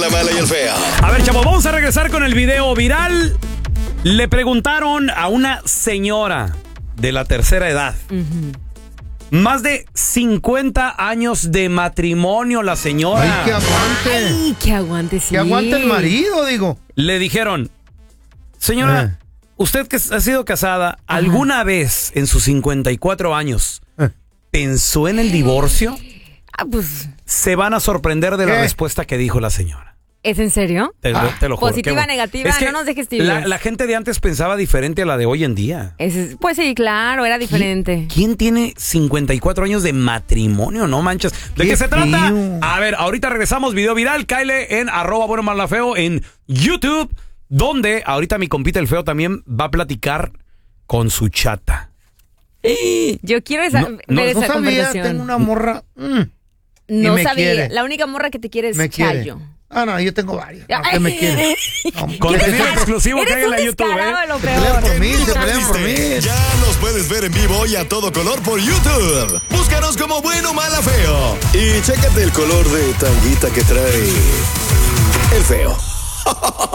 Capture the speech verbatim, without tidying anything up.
La Mala y el Feo. A ver, chavos, vamos a regresar con el video viral. Le preguntaron a una señora de la tercera edad. Uh-huh. Más de cincuenta años de matrimonio la señora. Ay, que aguante. Ay, que aguante, sí. Que aguante el marido, digo. Le dijeron, señora, eh. usted que ha sido casada, Ajá. ¿alguna vez en sus cincuenta y cuatro años eh. pensó en el divorcio? Ah, pues. Se van a sorprender de ¿Qué? La respuesta que dijo la señora. ¿Es en serio? Te, ah, te lo juro. Positiva, negativa, es que no nos dejes tibios. La, la gente de antes pensaba diferente a la de hoy en día. Es, pues sí, claro, era diferente. ¿Quién, ¿Quién tiene cincuenta y cuatro años de matrimonio? No manches. ¿De qué, qué se trata? A ver, ahorita regresamos, video viral. Cáele en arroba bueno mal feo en YouTube, donde ahorita mi compita el Feo también va a platicar con su chata. Yo quiero esa, no, ver no, esa no sabía, conversación. Tengo una morra. Mm, no sabía. Quiere. La única morra que te quiere es me Chayo. Quiere. Ah, no, yo tengo varios. No, que me quiere. Contenido exclusivo que hay en la YouTube, ¿eh? Lo se pelean por mí, se pelean por mí. Ya nos puedes ver en vivo y a todo color por YouTube. Búscanos como Bueno, Mala, Feo. Y chécate el color de tanguita que trae el Feo.